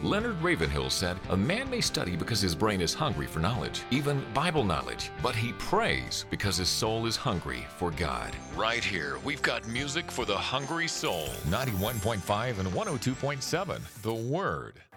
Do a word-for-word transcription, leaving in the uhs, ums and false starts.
Leonard Ravenhill said, "A man may study because his brain is hungry for knowledge, even Bible knowledge, but he prays because his soul is hungry for God." Right here, we've got music for the hungry soul. ninety-one point five and one oh two point seven, The Word.